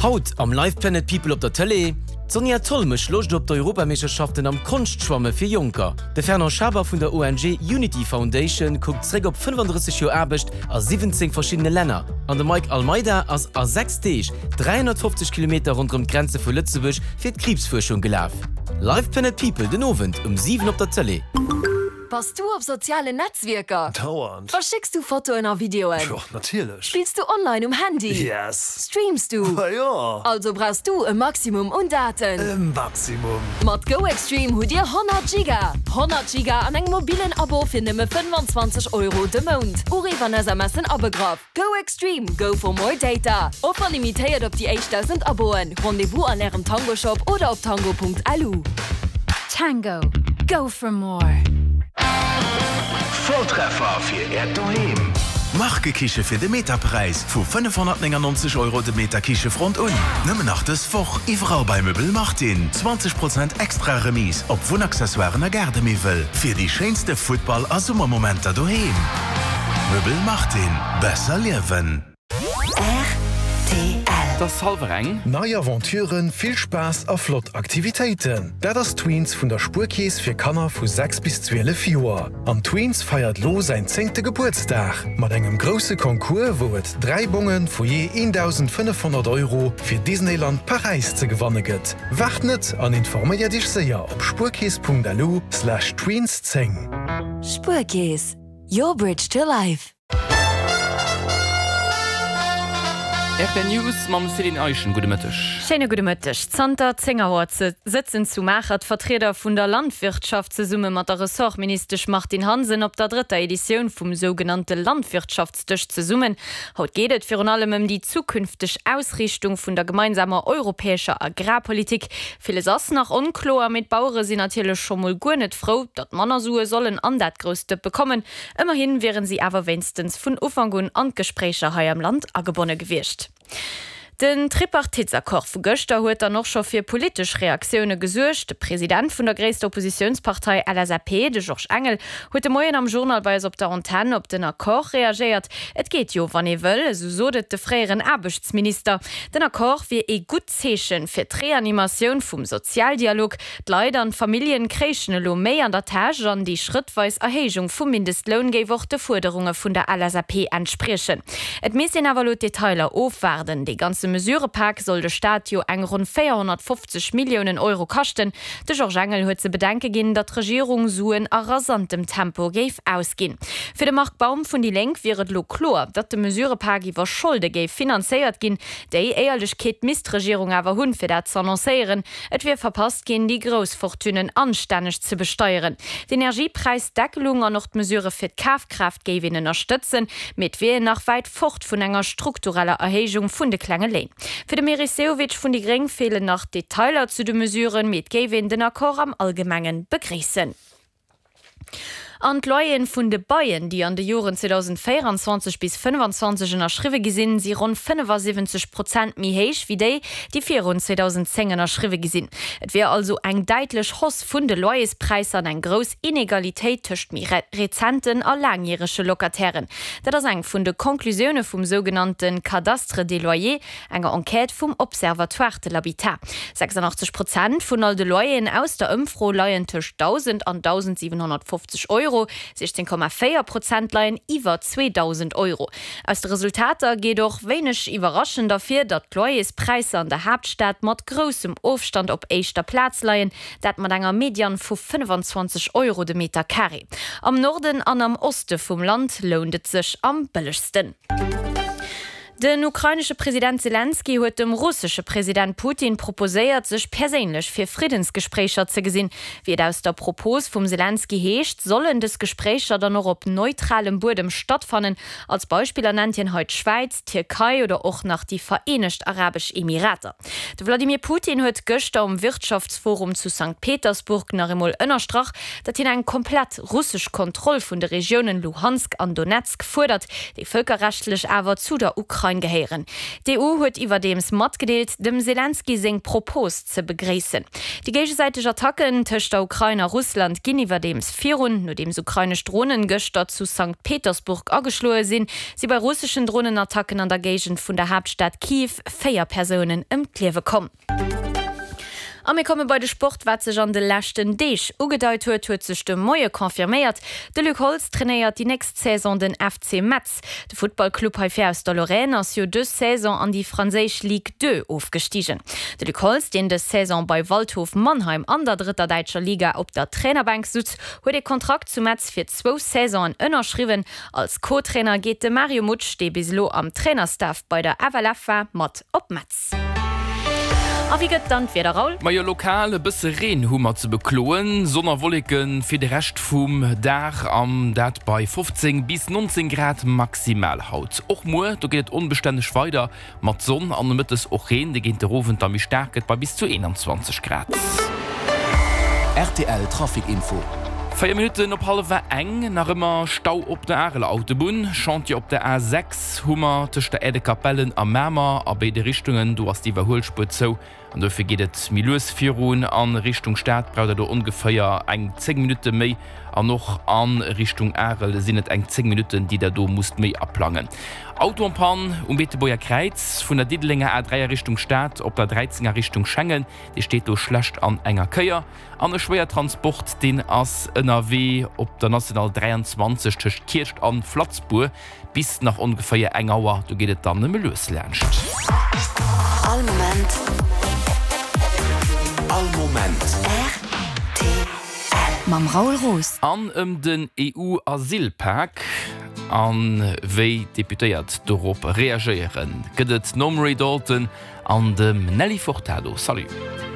Haut am Live Planet People op der Tele, Sonja Tollmech locht op d'Europameisterschaften am Kunstschwamme fir Junker. De Ferner Schaber vun der ONG Unity Foundation guckt zräg op 35 Jo Erbecht a 17 verschiedene Länder. An der Mike Almeida ass a 6 Teeg 350 km rund um Grenze vu Lützebusch fir d'Krebsforschung gelaf. Live Planet People den Owen 7 op der Tele. Passt du auf soziale Netzwerke? Dauernd. Verschickst du Fotos und Videos? Ja, natürlich. Spielst du online im Handy? Yes. Streamst du? Ja. Also brauchst du ein Maximum und Daten. Maximum. Mit Go Extreme hol dir 100 Giga. 100 Giga an einem mobilen Abo für nur 25 € den Monat. Urivan SMS in Abograf. Go Extreme. Go for more data. Offer limitiert auf die 1000 Aboen. Rendezvous an ihrem Tango Shop oder auf tango.alu. Tango. Go for more. Volltreffer fir Erdheim. Markekiche fir de Meterpreis vu 590 € de Meter Kiche Front un. Nëmme nach desfoch iwrau bei Möbel macht den 20% extra Remis op Wohnaccessoiren a Gardemivel fir die schönste Football a Summermomenter doheim. Möbel macht den besser liewen. Das Salvereng. Neue Aventuren, viel Spaß a Flottaktivitäten. Da das Tweens vun der Spurkies fir Kanner vu 6 bis 12 Joer. Am Tweens feiert Lo sein 10. Geburtstag. Mat engem grosse Konkurs, wo et 3 Bungen vu je 1500 € fir Disneyland Paris ze gewonnen gëtt. Wachtnet an informiert dich séier op spurkies.alu/tweens10. Spurkies. Your bridge to life. Der News mam Celine Eichen gute Mëttech. Schöne gute Mittag. Zter Zingerhor sitzen zu Machert Vertreter vun der Landwirtschaft ze Summe mat der Ressortminister Martin Hansen op der 3. Edition vum sogenannte Landwirtschaftstisch ze summen. Haut gehtt fir allem die zukünftig Ausrichtung vun der gemeinsamer europäischer Agrarpolitik. Viele ass nach unklar mit Bauere sind natürlich schon mal gut net froh, dat Mannersue sollen an dat größte bekommen. Immerhin wären sie aber wenigstens vun Ufangun an Gespräche he am Land agebonne gewircht. Den Tripartitsakkord vu Göster huet noch schon fir politisch Reaktionune gesuercht. De Präsident vun der gréste Oppositionspartei LSAP, de Georges Engel, huet Moien am Journal bei op der Antenne op den Akkord reagiert. Et geht jo wann wëll, so sodet de freieren Arbeitsminister. Den Akkord wie e gut Zeechen fir d'Reanimationun vum Sozialdialog, d'Leider an Familien kreechne lo méi an der Tage an die schrittweis Erhegung vum Mindestlohngewworte Forderungen vun der LSAP entsprechen. Et meesinn awer lo Detailer ofwarden, de ganze Mesurepark soll de Staat jo eng rund 450 Millionen € kosten. De Georges Engel huet ze bedenke ginn, dat Regierung suen a rasantem Tempo géif ausgin. Für de Marktbaum vun die Lenk wäret lo klar, dat de Mesurepark iwwer Schulde géif finanzéiert ginn, déi Eierlechkeet Mistregierung awer hunn fir dat zu annoncéieren. Et wie verpasst ginn die Großfortunen anstänneg ze besteuern. Die Energiepreisdeckelung an noch d Mesure fir d'Kaufkraft géiwinnen unterstützen, mit wie nach weit fort vun enger struktureller Erhegung vun de Klänge lehn. Für de Meriseowitsch vun die Gring fehlen nach Detailer zu de Mesuren mit Gewinn den Akkord am Allgemeinen begrüßen. An Leuen vun de Bayern, die an de Joren 2024 bis 2025 erschriwe gesinn, sie rund 75% mi héich wie déi, die 2010 erschriwe gesinn. Et wär also eng deitlech Hoss vun de Loyespreis an eng gros Inegalitéit töcht mi rezenten a langjährigesche Lokatären. Dat ass eng vun de Konklusioune vum sogenannten Cadastre des Loyers, enger Enquête vum Observatoire de l'Habitat. 86% vun all de Loyen aus der Ëmfro leien töcht 1000 an 1750 €. 16,4% leiien iwwer 2000 €. Aus de Resultater geht doch wenigch überraschend dafür, dat Loyespreise an der Hauptstadt mat großem Aufstand op eischter Platz leiien, dat mat enger Median vu 25 € de Meter carré. Am Norden an am Oste vum Land lohnet sech am billigsten. Den ukrainische Präsident Zelensky huet dem russische Präsident Putin proposéiert, sich persönlich für Friedensgespräche zu gesinn. Wie aus der Propos vom Zelensky heescht, sollen des Gespräche dann noch op neutralem Boden stattfinden. Als Beispiel nennt ihn heute Schweiz, Türkei oder auch nach die Vereinigten Arabischen Emirate. De Wladimir Putin huet gestern am Wirtschaftsforum zu St. Petersburg nach einmal ënnerstrach, dat ihn ein komplett russisch Kontroll von der Regionen Luhansk und Donetsk fordert, die völkerrechtlich aber zu der Ukraine Ukraine gehören. Die EU hat über dems Matt gedeelt, dem Zelensky sing Propos zu begrüßen. Die gegenseitige Attacken zwischen der Ukraine und Russland gehen über dems 4 Runden, nur dem ukrainische Drohnen gestern zu St. Petersburg angeschlagen sind, sie bei russischen Drohnenattacken an der Gegend von der Hauptstadt Kiew 4 Personen im Leben kommen. Am mir komme bei de Sport wat sech an de lächten Deeg ugedeit huet sech de Moie konfirméiert. De Luc Holz trainéiert die näst Saison den FC Metz. De Footballclub HFR aus der Lorraine ass jo 2 Saison an die Franzésch Ligue 2 aufgestiegen. De Luc Holz, den de Saison bei Waldhof Mannheim an der dritter Deitscher Liga op der Trainerbank sitzt, huet de Kontrakt zu Metz fir 2 Saison ënnerschriwen. Als Co-Trainer geht de Mario Mutsch de bislo am Trainerstaff bei der Avalafa mat op Metz. Wie gëtt dann wieder Raul? Ma jo lokale bësse Reenhummer ze bekloen, Sonnerwolliken fir de recht vum Dach am dat bei 15 bis 19 Grad maximal haut. Och mo, du geht unbeständech weiter, mat Sonn an Mëttes och reen, de ginint der Rofen da mi stärket bei bis zu 21 Grad. RTL Trafikinfo. 4 Minuten op halwe eng nach immer Stau op der Arele Autobahn, Chantier op der A6, Hummer tech der Ädekapellen am Mämer, a beide Richtungen du hast die Überholspur zo. Und dafür geht es Milus 4 an Richtung Stadt, braucht er ungefähr 10 Minuten mehr. Und noch an Richtung Arel sind es 10 Minuten, die da muss mehr ablangen. Auto und Pan Beteboer Kreuz von der Diedlinger A3 Richtung Stadt, ob der 13er Richtung Schengen, die steht da schlecht an enger Köier. An der schwerer Transport, den as NRW op der National 23 zwischen Kircht an Flatzburg bis nach ungefähr 1 Uhr. Da geht es dann nicht mehr loslernst. All Moment. RTL Mam Raul Roos an den EU-Asylpakt an wéi deputéiert dorop reagieren. Gëtt Nomri Dalton an dem Nelly Furtado. Salut!